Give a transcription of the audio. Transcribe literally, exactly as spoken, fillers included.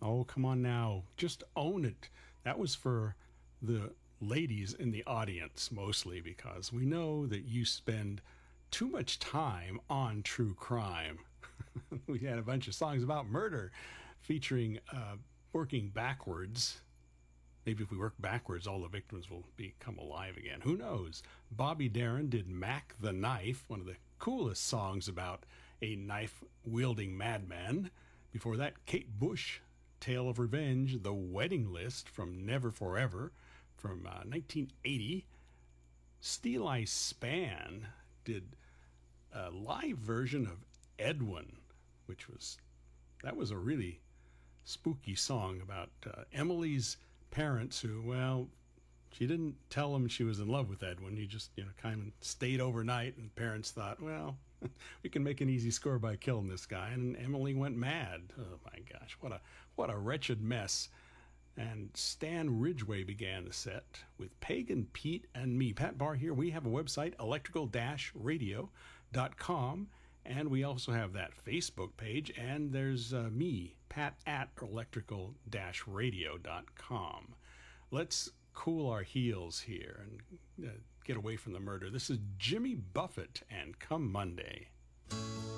Oh, come on now. Just own it. That was for the ladies in the audience mostly, because we know that you spend too much time on true crime. We had a bunch of songs about murder featuring uh, working backwards. Maybe if we work backwards, all the victims will become alive again. Who knows? Bobby Darin did Mac the Knife, one of the coolest songs about a knife-wielding madman. Before that, Kate Bush, Tale of Revenge, The Wedding List from Never Forever from uh, nineteen eighty. Steeleye Span did a live version of Edwin, which was, that was a really spooky song about uh, Emily's parents who, well, she didn't tell them she was in love with Edwin. He just, you know, kind of stayed overnight, and parents thought, well, we can make an easy score by killing this guy. And Emily went mad. Oh my gosh, what a what a wretched mess. And Stan Ridgway began the set with Pagan Pete and me. Pat Barr here. We have a website, electrical dash radio dot com, and we also have that Facebook page. And there's uh, me, Pat, at electrical dash radio dot com. Let's cool our heels here and uh, get away from the murder. This is Jimmy Buffett and Come Monday.